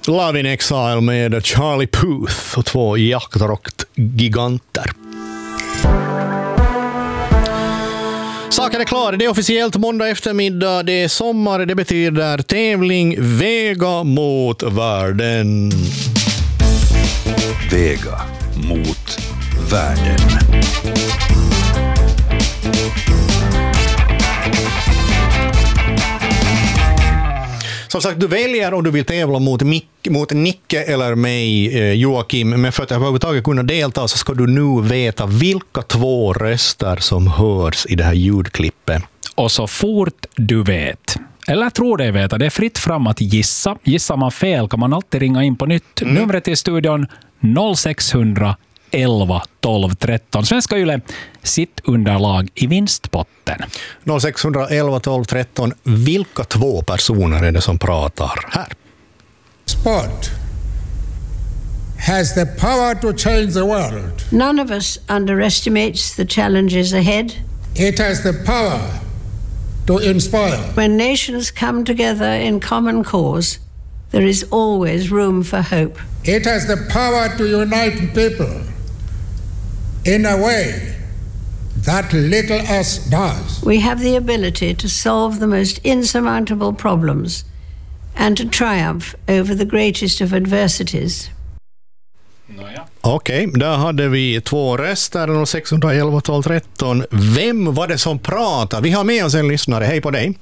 Love in Exile med Charlie Puth och två jaktrock-giganter. Saken är klar, det är officiellt måndag eftermiddag, det är sommar, det betyder tävling Vega mot världen. Vega mot världen. Som sagt, du väljer om du vill tävla mot Nicke eller mig, Joakim. Men för att överhuvudtaget kunna delta så ska du nu veta vilka två röster som hörs i det här ljudklippet. Och så fort du vet, eller tror dig veta, det är fritt fram att gissa. Gissar man fel kan man alltid ringa in på nytt. Numret i studion 0600 11 12 13. Svenska Yle, sitt underlag i vinstpotten. 0611 12 13. Vilka två personer är det som pratar här? Sport has the power to change the world. None of us underestimates the challenges ahead. It has the power to inspire. When nations come together in common cause, there is always room for hope. It has the power to unite people in a way that little else does. We have the ability to solve the most insurmountable problems and to triumph over the greatest of adversities. Okej, där hade vi två röster, 0611 12 13. Vem var det som pratade? Vi har med oss en lyssnare. Hej på dig.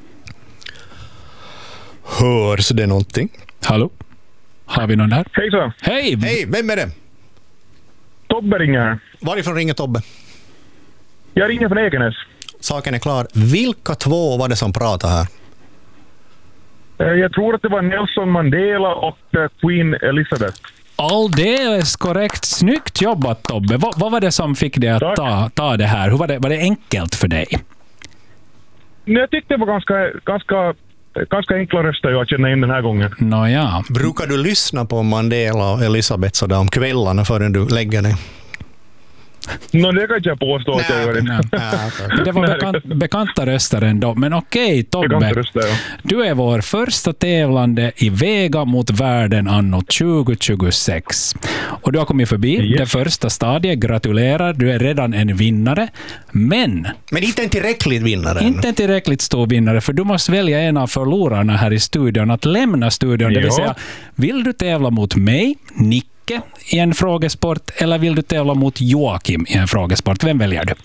Hörs det någonting? Hallå? Har vi någon där? Hej så. Hej! Hej, vem är det? Tobbe ringer här. Varifrån ringer Tobbe? Jag ringer från Ekenäs. Saken är klar. Vilka två var det som pratade här? Jag tror att det var Nelson Mandela och Queen Elizabeth. Alldeles korrekt. Snyggt jobbat, Tobbe. Vad var det som fick dig att ta det här? Hur var det enkelt för dig? Jag tyckte det var ganska enkla röster jag känner in den här gången. Nåja. Brukar du lyssna på Mandela och Elizabeth sådär om kvällarna förrän du lägger dig? Det kan jag påstå att jag gör det. Det var bekanta röster ändå. Men okej, Tobbe. Röster, ja. Du är vår första tävlande i Vega mot världen anno 2026. Och du har kommit förbi det första stadiet. Gratulerar, du är redan en vinnare. Men inte en tillräckligt vinnare. Inte en tillräckligt stor vinnare, för du måste välja en av förlorarna här i studion att lämna studion. Det vill säga, vill du tävla mot mig, Nicke, i en frågesport, eller vill du tävla mot Joakim i en frågesport? Vem väljer du?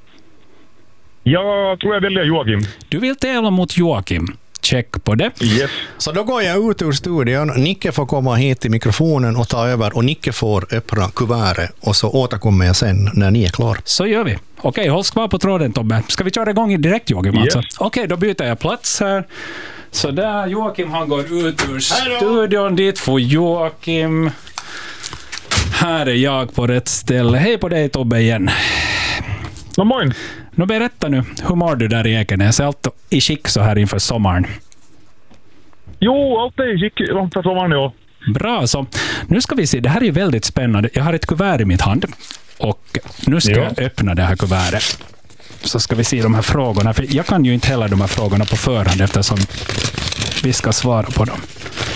Jag tror jag väljer Joakim. Du vill tävla mot Joakim. Check på det. Yes. Så då går jag ut ur studion. Nicke får komma hit till mikrofonen och ta över. Och Nicke får öppna kuvertet. Och så återkommer jag sen när ni är klar. Så gör vi. Okej, håll kvar på tråden, Tobbe. Ska vi köra igång direkt, Joakim? Alltså? Okej, då byter jag plats här. Så där, Joakim, han går ut ur studion. Dit får Joakim. Här är jag på rätt ställe. Hej på dig, Tobbe, igen. Moin. Nu berätta nu, hur mår du där i Ekenäs? Är allt i skick så här inför sommaren? Jo, allt är i skick inför sommaren, ja. Bra, så nu ska vi se. Det här är väldigt spännande. Jag har ett kuvert i mitt hand. Och nu ska jag öppna det här kuvertet. Så ska vi se de här frågorna. För jag kan ju inte heller de här frågorna på förhand eftersom vi ska svara på dem.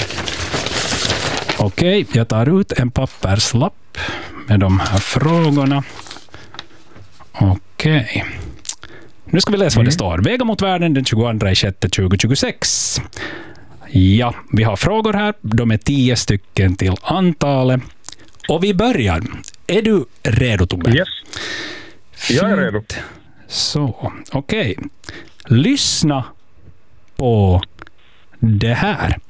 Okej, jag tar ut en papperslapp med de här frågorna. Okej. Nu ska vi läsa vad det står. Vega mot världen den 22/6/2026. Ja, vi har frågor här. De är 10 stycken till antalet. Och vi börjar. Är du redo, Tobbe? Yes. Jag är redo. Så, okej. Lyssna på det här.